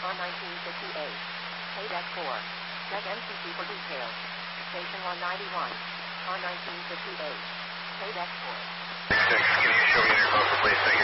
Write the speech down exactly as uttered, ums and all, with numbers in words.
car nineteen fifty-eight. Paid at four. Check M C C for details. Station one ninety-one. Car nineteen fifty-eight. Paid at four. Can you show me your local police?